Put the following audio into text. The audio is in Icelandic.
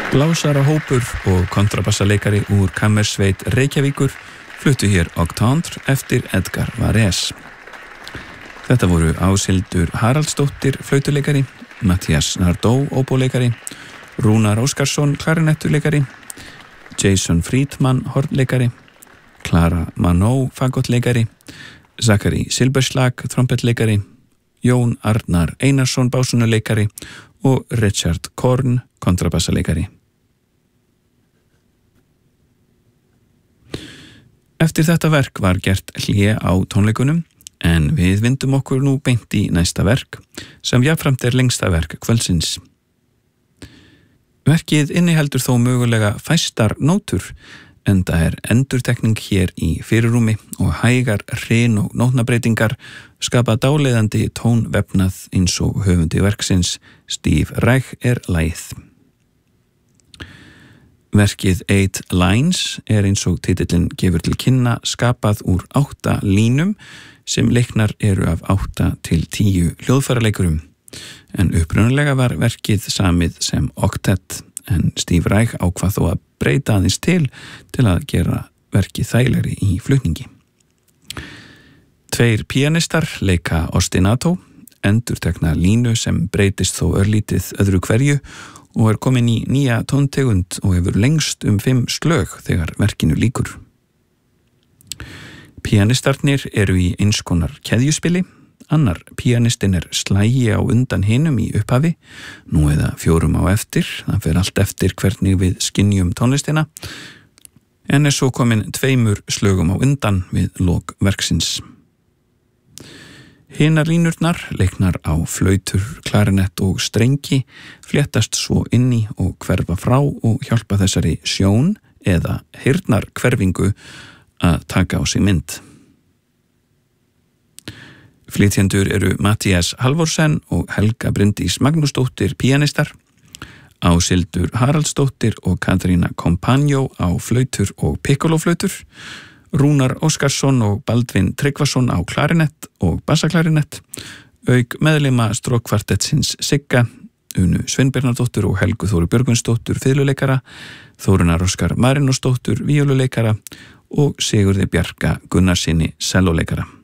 Blásarahópur og kontrabassaleikari úr Kammersveit Reykjavíkur fluttu hér Octandre eftir Edgar Varese. Þetta voru Áshildur Haraldsdóttir flautuleikari, Mattias Nardó óbóleikari, Rúnar Óskarsson klarinettuleikari, Jason Friedman hornleikari, Clara Manó fagottleikari, Zachary Silberslag trompetleikari, Jón Arnar Einarsson básunuleikari og Richard Korn kontrabassaleikari. Eftir þetta verk var gert hlé á tónleikunum, en við vindum okkur nú beint í næsta verk, sem jafnframt lengsta verk kvöldsins. Verkið inniheldur þó mögulega fæstar nótur, enda endurtekning hér í fyrirrúmi og hægar hryn og nótnabreitingar skapa dáleiðandi tónvefnað eins og höfundi verksins Steve Reich lagið. Verkið 8 Lines eins og titillinn gefur til kynna skapað úr 8 línum sem leiknar eru af 8 til 10 hljóðfæraleikurum, en upprunalega var verkið samið sem oktett, en Steve Reich ákvað þó að breyta aðeins til að gera verkið þægilegri í flutningi. 2 píanistar leika ostinato, endurtekna línu sem breytist þó örlítið öðru hverju og komin í nýja tóntegund og hefur lengst 5 slög þegar verkinu lýkur. Píanistarnir eru í eins konar keðjuspili, annar píanistinn slægi á undan hinum í upphafi, nú eða 4 á eftir, það fer allt eftir hvernig við skynjum tónlistina, en svo komin 2 slögum á undan við lok verksins. Hinar línurnar, leiknar á flautur, klarinett og strengi, fléttast svo inn í og hverfa frá og hjálpa þessari sjón eða heyrnarhverfingu að taka á sig mynd. Flytjendur eru Mattias Halvorsen og Helga Bryndís Magnúsdóttir píanistar, Áshildur Haraldsdóttir og Katrína Kompánjó á flautur og pikkoloflautur, Rúnar Óskarsson og Baldvin Tryggvason á klarinett og bassaklarinett, auk meðlima strókkvartettsins Sigga, Unu Sveinbjarnardóttur og Helgu Þóru Björgvinsdóttur fiðluleikara, Þórunar Óskar Marinósdóttur víóluleikara og Sigurði Bjarka Gunnarsinni sellóleikara.